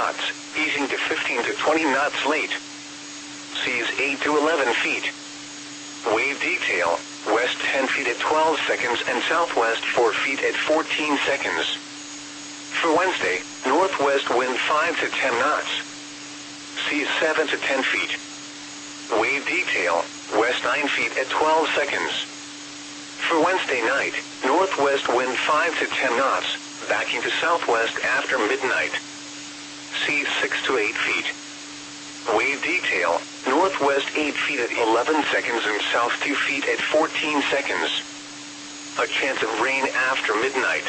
knots, easing to 15 to 20 knots late. Seas 8 to 11 feet. Wave detail, west 10 feet at 12 seconds and southwest 4 feet at 14 seconds. For Wednesday, northwest wind 5 to 10 knots. Seas 7 to 10 feet. Wave detail, west 9 feet at 12 seconds. For Wednesday night, northwest wind 5 to 10 knots, backing to southwest after midnight. Seas 6 to 8 feet. Wave detail, northwest 8 feet at 11 seconds and south 2 feet at 14 seconds. A chance of rain after midnight.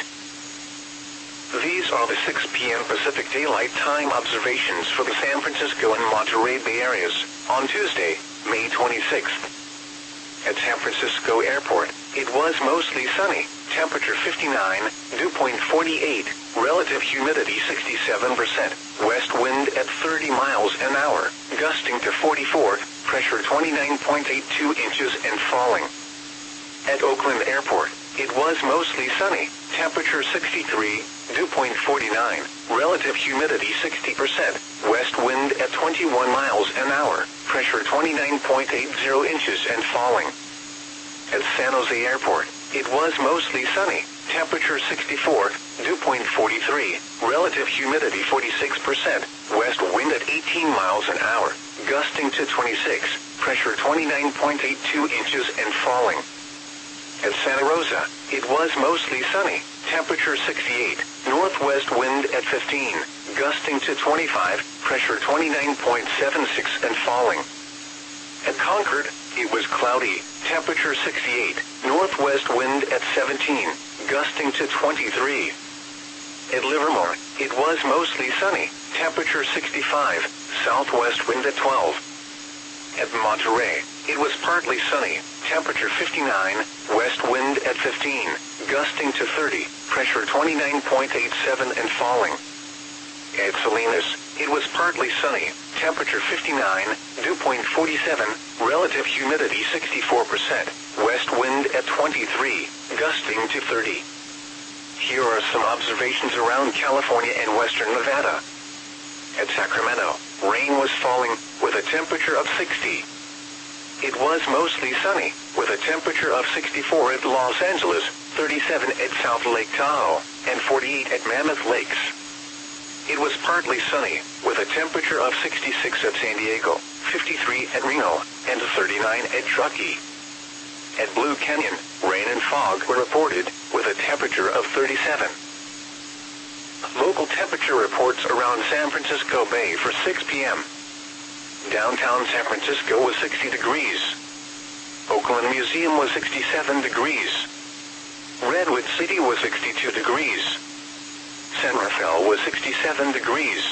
These are the 6 p.m. Pacific Daylight Time observations for the San Francisco and Monterey Bay areas on Tuesday, May 26th. At San Francisco Airport, it was mostly sunny, temperature 59, dew point 48, relative humidity 67%, west wind at 30 miles an hour, gusting to 44, pressure 29.82 inches and falling. At Oakland Airport, it was mostly sunny, temperature 63, dew point 49, relative humidity 60%, west wind at 21 miles an hour, pressure 29.80 inches and falling. At San Jose Airport, it was mostly sunny, temperature 64, dew point 43, relative humidity 46%, west wind at 18 miles an hour, gusting to 26, pressure 29.82 inches and falling. At Santa Rosa, it was mostly sunny, temperature 68, northwest wind at 15, gusting to 25, pressure 29.76 and falling. At Concord, it was cloudy, temperature 68, northwest wind at 17, gusting to 23. At Livermore, it was mostly sunny, temperature 65, southwest wind at 12. At Monterey, it was partly sunny, temperature 59, west wind at 15, gusting to 30, pressure 29.87 and falling. At Salinas, it was partly sunny, temperature 59, dew point 47, relative humidity 64%, west wind at 23, gusting to 30. Here are some observations around California and western Nevada. At Sacramento, rain was falling, with a temperature of 60. It was mostly sunny, with a temperature of 64 at Los Angeles, 37 at South Lake Tahoe, and 48 at Mammoth Lakes. It was partly sunny, with a temperature of 66 at San Diego, 53 at Reno, and 39 at Truckee. At Blue Canyon, rain and fog were reported, with a temperature of 37. Local temperature reports around San Francisco Bay for 6 p.m. Downtown San Francisco was 60 degrees. Oakland Museum was 67 degrees. Redwood City was 62 degrees. San Rafael was 67 degrees.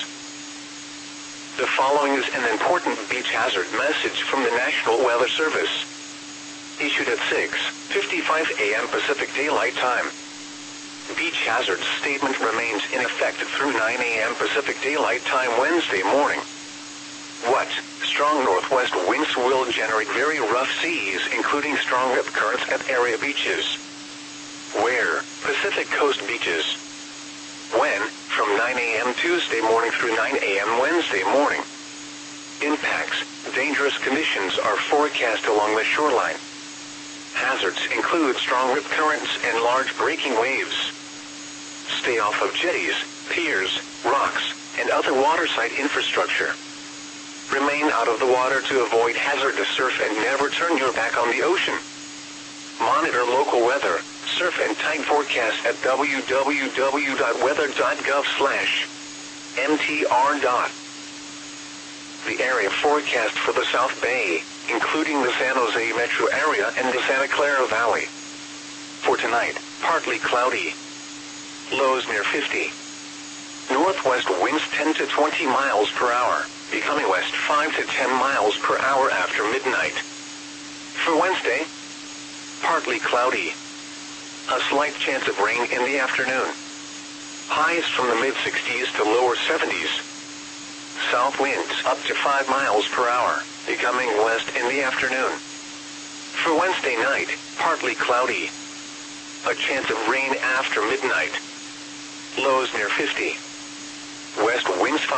The following is an important beach hazard message from the National Weather Service. Issued at 6:55 a.m. Pacific Daylight Time. Beach hazard statement remains in effect through 9 a.m. Pacific Daylight Time Wednesday morning. What? Strong northwest winds will generate very rough seas, including strong rip currents at area beaches. Where? Pacific Coast beaches. When? From 9 a.m. Tuesday morning through 9 a.m. Wednesday morning. Impacts. Dangerous conditions are forecast along the shoreline. Hazards include strong rip currents and large breaking waves. Stay off of jetties, piers, rocks, and other waterside infrastructure. Remain out of the water to avoid hazardous surf and never turn your back on the ocean. Monitor local weather, surf and tide forecast at www.weather.gov/mtr. The area forecast for the South Bay, including the San Jose metro area and the Santa Clara Valley. For tonight, partly cloudy. Lows near 50. Northwest winds 10 to 20 miles per hour, becoming west 5 to 10 miles per hour after midnight. For Wednesday, partly cloudy. A slight chance of rain in the afternoon. Highs from the mid-60s to lower 70s. South winds up to 5 miles per hour, becoming west in the afternoon. For Wednesday night, partly cloudy. A chance of rain after midnight. Lows near 50. West winds